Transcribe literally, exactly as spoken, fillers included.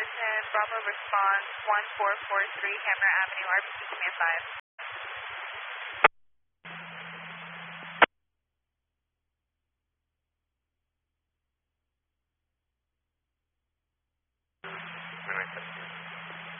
Edmonton, Bravo response one four four three Hammer Avenue, R B C Command five.